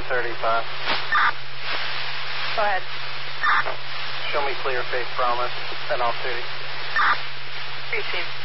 35. Go ahead. Show me clear, faith, promise, and off duty. Receive.